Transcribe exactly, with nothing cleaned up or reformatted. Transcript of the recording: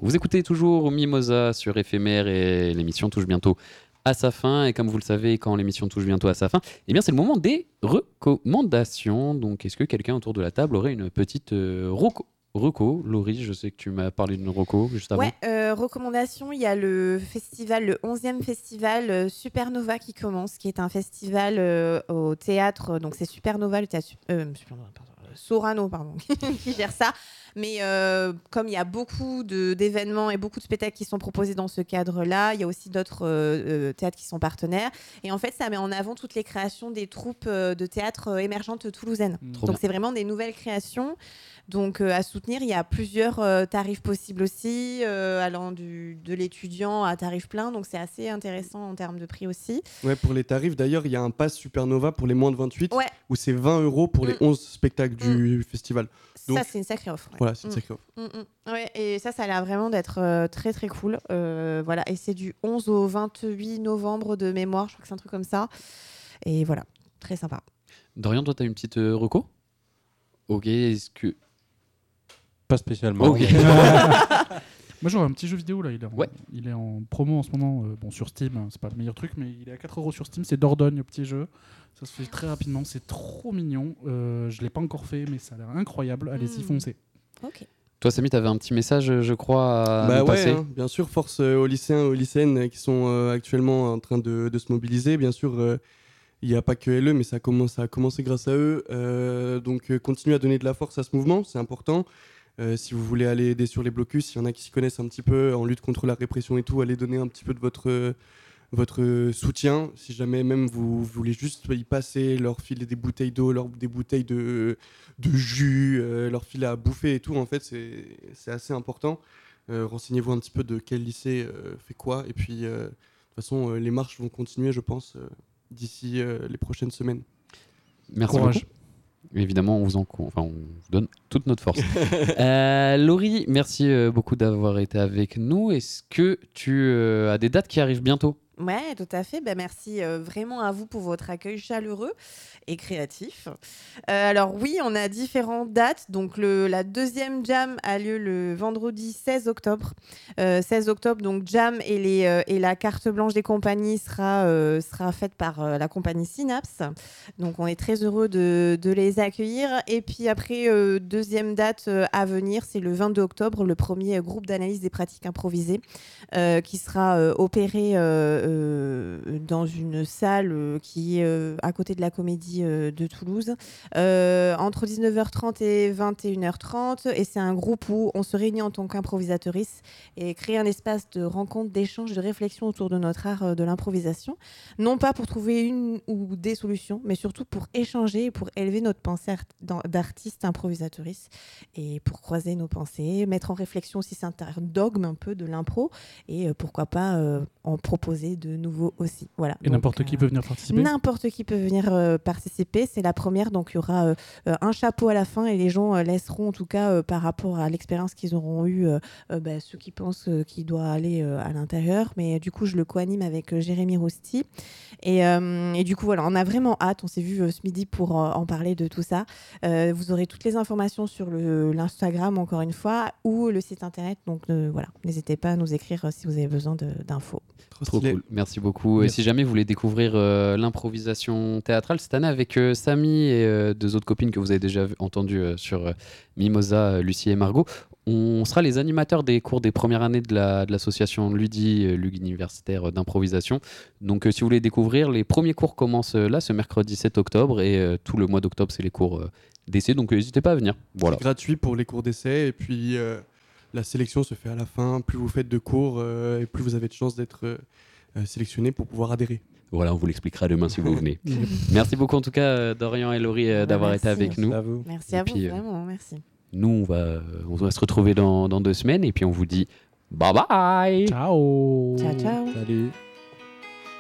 Vous écoutez toujours Mimosa sur Éphémère et l'émission touche bientôt à sa fin. Et comme vous le savez, quand l'émission touche bientôt à sa fin, eh bien c'est le moment des recommandations. Donc est-ce que quelqu'un autour de la table aurait une petite euh, roco Reco, Laurie, je sais que tu m'as parlé d'une Reco juste avant. Ouais, euh, recommandation, il y a le festival, le onzième festival euh, Supernova qui commence, qui est un festival euh, au théâtre, donc c'est Supernova, le théâtre euh, Supernova, pardon, euh, Sorano, pardon, qui gère ça. Mais euh, comme il y a beaucoup de, d'événements et beaucoup de spectacles qui sont proposés dans ce cadre-là, il y a aussi d'autres euh, euh, théâtres qui sont partenaires. Et en fait, ça met en avant toutes les créations des troupes euh, de théâtre euh, émergentes toulousaines. Mmh. Donc, c'est vraiment des nouvelles créations. Donc, euh, à soutenir, il y a plusieurs euh, tarifs possibles aussi, euh, allant du, de l'étudiant à tarif plein. Donc, c'est assez intéressant en termes de prix aussi. Ouais, pour les tarifs, d'ailleurs, il y a un pass Supernova pour les moins de vingt-huit, ouais. où c'est vingt euros pour les mmh. onze spectacles du mmh. festival. Donc, ça, c'est une sacrée offre. Ouais. Voilà, c'est une sacrée offre. Mmh, mmh. Ouais, et ça, ça a l'air vraiment d'être euh, très, très cool. Euh, voilà. Et c'est du onze au vingt-huit novembre de mémoire. Je crois que c'est un truc comme ça. Et voilà, très sympa. Dorian, toi, tu as une petite euh, reco ? Ok, est-ce que... Pas spécialement. Okay. Moi, j'aurais un petit jeu vidéo, là. Il est en, ouais. il est en promo en ce moment. Euh, bon, sur Steam, hein, c'est pas le meilleur truc, mais il est à quatre euros sur Steam. C'est Dordogne, le petit jeu. Ça se fait très rapidement. C'est trop mignon. Euh, je l'ai pas encore fait, mais ça a l'air incroyable. Allez-y, mmh. foncez. Ok. Toi, Samy, tu avais un petit message, je crois, à bah nous ouais, passer. Hein, bien sûr, force euh, aux lycéens et aux lycéennes qui sont euh, actuellement en train de, de se mobiliser. Bien sûr, il euh, n'y a pas que L E, mais ça a, commencé, ça a commencé grâce à eux. Euh, donc, euh, continuez à donner de la force à ce mouvement, c'est important. Euh, si vous voulez aller aider sur les blocus, s'il y en a qui s'y connaissent un petit peu en lutte contre la répression et tout, allez donner un petit peu de votre, euh, votre soutien. Si jamais même vous, vous voulez juste y passer, leur filer des bouteilles d'eau, leur, des bouteilles de, de jus, euh, leur filer à bouffer et tout, en fait, c'est, c'est assez important. Euh, renseignez-vous un petit peu de quel lycée euh, fait quoi. Et puis, euh, de toute façon, euh, les marches vont continuer, je pense, euh, d'ici euh, les prochaines semaines. Merci Courage. beaucoup. Évidemment, on vous, en... enfin, on vous donne toute notre force. euh, Laurie, merci euh, beaucoup d'avoir été avec nous. Est-ce que tu euh, as des dates qui arrivent bientôt ? Ouais, tout à fait. Ben, merci euh, vraiment à vous pour votre accueil chaleureux et créatif. Euh, alors oui, on a différentes dates. Donc le, la deuxième jam a lieu le vendredi seize octobre. Euh, seize octobre, donc jam et, les, euh, et la carte blanche des compagnies sera, euh, sera faite par euh, la compagnie Synapse. Donc on est très heureux de, de les accueillir. Et puis après, euh, deuxième date euh, à venir, c'est le vingt-deux octobre, le premier groupe d'analyse des pratiques improvisées euh, qui sera euh, opéré euh, Euh, dans une salle euh, qui est euh, à côté de la Comédie euh, de Toulouse euh, entre dix-neuf heures trente et vingt et une heures trente, et c'est un groupe où on se réunit en tant qu'improvisatrice et crée un espace de rencontre, d'échange, de réflexion autour de notre art euh, de l'improvisation, non pas pour trouver une ou des solutions, mais surtout pour échanger et pour élever notre pensée art- d'artiste improvisatrice et pour croiser nos pensées, mettre en réflexion aussi certains dogmes un peu de l'impro et euh, pourquoi pas euh, en proposer de nouveau aussi. Voilà. Et donc, n'importe qui euh, peut venir participer. N'importe qui peut venir euh, participer. C'est la première, donc il y aura euh, euh, un chapeau à la fin et les gens euh, laisseront, en tout cas, euh, par rapport à l'expérience qu'ils auront eue, euh, euh, bah, ceux qui pensent euh, qu'il doit aller euh, à l'intérieur. Mais euh, du coup, je le co-anime avec euh, Jérémy Rousti. Et, euh, et du coup, voilà, on a vraiment hâte. On s'est vu euh, ce midi pour euh, en parler de tout ça. Euh, vous aurez toutes les informations sur le, l'Instagram, encore une fois, ou le site internet. Donc euh, voilà, n'hésitez pas à nous écrire euh, si vous avez besoin de, d'infos. Trop cool, merci beaucoup. Merci. Et si jamais vous voulez découvrir euh, l'improvisation théâtrale cette année avec euh, Samy et euh, deux autres copines que vous avez déjà entendues euh, sur euh, Mimosa, euh, Lucie et Margot, on sera les animateurs des cours des premières années de, la, de l'association Ludi, euh, Lug universitaire euh, d'improvisation. Donc euh, si vous voulez découvrir, les premiers cours commencent euh, là, ce mercredi sept octobre, et euh, tout le mois d'octobre, c'est les cours euh, d'essai, donc euh, n'hésitez pas à venir. Voilà. C'est gratuit pour les cours d'essai, et puis... Euh... La sélection se fait à la fin. Plus vous faites de cours euh, et plus vous avez de chances d'être euh, sélectionné pour pouvoir adhérer. Voilà, on vous l'expliquera demain si vous venez. Merci beaucoup en tout cas, Dorian et Laurie, euh, d'avoir merci. été avec merci nous. À vous. Merci et à puis, vous, vraiment, merci. Nous, on va, on va se retrouver dans, dans deux semaines et puis on vous dit bye bye. Ciao. Ciao, ciao. Salut.